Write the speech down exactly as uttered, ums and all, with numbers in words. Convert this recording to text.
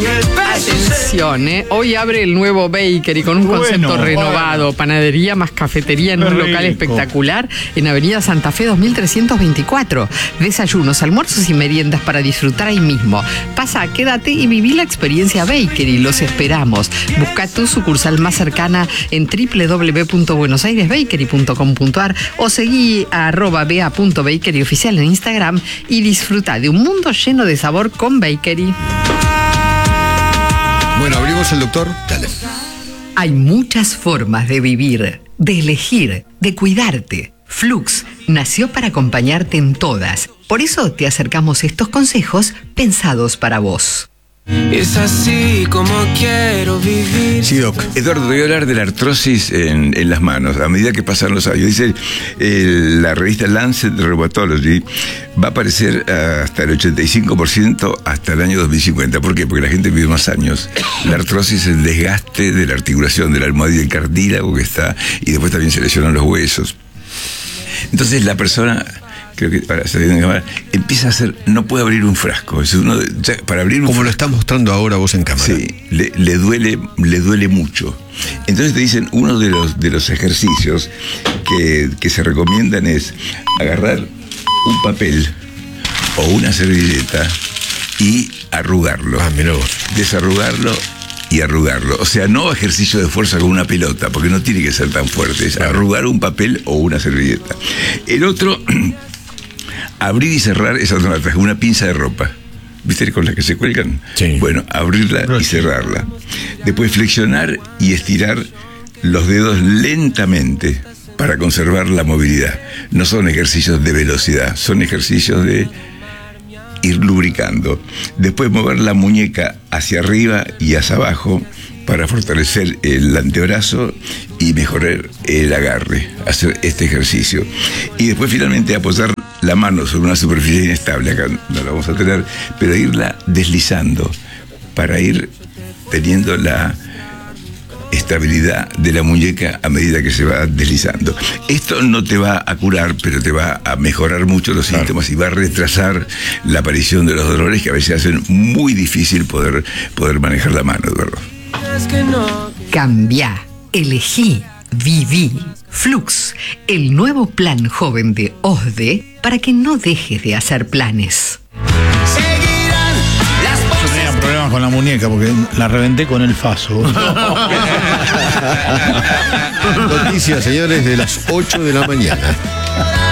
Atención, ¿eh? Hoy abre el nuevo Bakery con un concepto Bueno, renovado. bueno. Panadería más cafetería en Qué un local rico. espectacular en Avenida Santa Fe dos mil trescientos veinticuatro. Desayunos, almuerzos y meriendas para disfrutar ahí mismo. Pasa, quédate y viví la experiencia Bakery. Los esperamos. Busca tu sucursal más cercana en doble u doble u doble u punto buenos aires bakery punto com punto a r o seguí a arroba ba punto bakery oficial en Instagram y disfruta de un mundo lleno de sabor con Bakery. Bueno, abrimos el doctor. Dale. Hay muchas formas de vivir, de elegir, de cuidarte. Flux nació para acompañarte en todas. Por eso te acercamos estos consejos pensados para vos. Es así como quiero vivir. Sí, Doc. Eduardo, te voy a hablar de la artrosis en, en las manos a medida que pasan los años. Dice eh, la revista Lancet Rheumatology va a aparecer hasta el ochenta y cinco por ciento hasta el año dos mil cincuenta. ¿Por qué? Porque la gente vive más años. La artrosis es el desgaste de la articulación, de la almohadilla del cartílago que está, y después también se lesionan los huesos. Entonces la persona... Creo que para salir de cámara, empieza a hacer, no puede abrir un frasco. Es uno de, ya, para abrir un Como frasco, lo estás mostrando ahora vos en cámara. sí, le, le duele, le duele mucho. Entonces te dicen, uno de los de los ejercicios que, que se recomiendan es agarrar un papel o una servilleta y arrugarlo. Ah, mirá vos. Desarrugarlo y arrugarlo. O sea, no ejercicio de fuerza con una pelota, porque no tiene que ser tan fuerte. Es arrugar un papel o una servilleta. El otro, abrir y cerrar esa zona atrás, una pinza de ropa. ¿Viste con las que se cuelgan? Sí. Bueno, abrirla y cerrarla. Después flexionar y estirar los dedos lentamente para conservar la movilidad. No son ejercicios de velocidad, son ejercicios de ir lubricando. Después mover la muñeca hacia arriba y hacia abajo para fortalecer el antebrazo y mejorar el agarre, hacer este ejercicio. Y después finalmente apoyar la mano sobre una superficie inestable, acá no la vamos a tener, pero irla deslizando para ir teniendo la estabilidad de la muñeca a medida que se va deslizando. Esto no te va a curar, pero te va a mejorar mucho los Claro. síntomas y va a retrasar la aparición de los dolores que a veces hacen muy difícil poder, poder manejar la mano, Eduardo. Es que no. Cambia, elegí, viví. Flux, el nuevo plan joven de O S D E para que no dejes de hacer planes. Seguirán las Yo voces. tenía problemas con la muñeca porque la reventé con el faso. Noticias, señores, de las ocho de la mañana.